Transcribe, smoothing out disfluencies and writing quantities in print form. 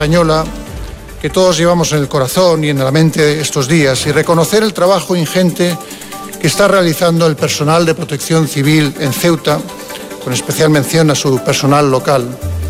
española que todos llevamos en el corazón y en la mente estos días, y reconocer el trabajo ingente que está realizando el personal de Protección Civil en Ceuta, con especial mención a su personal local.